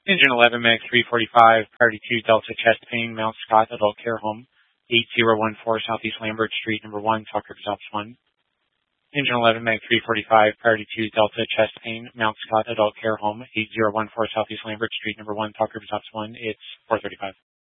Engine 11, Mag 345, priority 2, Delta Chest Pain, Mount Scott Adult Care Home, 8014 Southeast Lambert Street, number 1, Tucker Stops 1. Engine 11, Mag 345, priority 2, Delta Chest Pain, Mount Scott Adult Care Home, 8014 Southeast Lambert Street, number 1, Tucker Stops 1. It's 435.